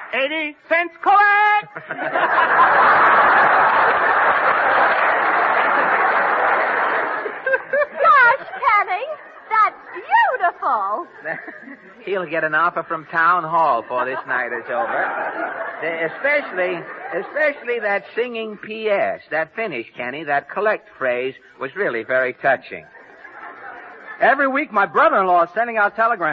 80 cents collect! Gosh, Kenny, that's beautiful. He'll get an offer from Town Hall before this night is over. Especially that singing P.S., that finish, Kenny, that collect phrase was really very touching. Every week my brother-in-law is sending out telegrams.